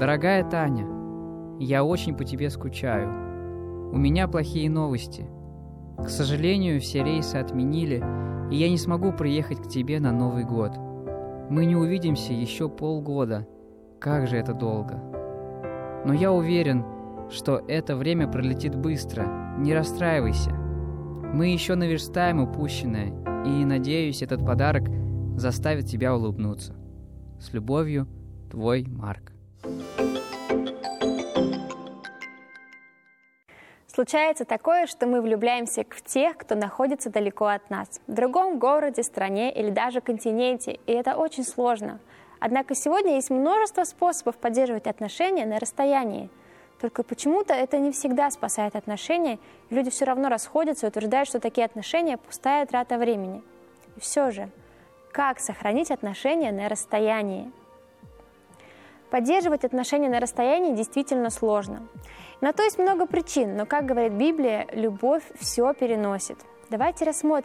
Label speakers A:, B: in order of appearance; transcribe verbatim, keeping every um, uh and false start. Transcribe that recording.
A: Дорогая Таня, я очень по тебе скучаю. У меня плохие новости. К сожалению, все рейсы отменили, и я не смогу приехать к тебе на Новый год. Мы не увидимся еще полгода. Как же это долго. Но я уверен, что это время пролетит быстро. Не расстраивайся. Мы еще наверстаем упущенное, и, надеюсь, этот подарок заставит тебя улыбнуться. С любовью, твой Марк.
B: Случается такое, что мы влюбляемся в тех, кто находится далеко от нас, в другом городе, стране или даже континенте, и это очень сложно. Однако сегодня есть множество способов поддерживать отношения на расстоянии. Только почему-то это не всегда спасает отношения, и люди все равно расходятся и утверждают, что такие отношения – пустая трата времени. И все же, как сохранить отношения на расстоянии? Поддерживать отношения на расстоянии действительно сложно. На то есть много причин, но, как говорит Библия, любовь все переносит. Давайте рассмотрим